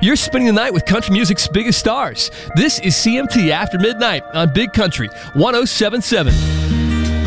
You're spending the night with country music's biggest stars. This is CMT After Midnight on Big Country 107.7.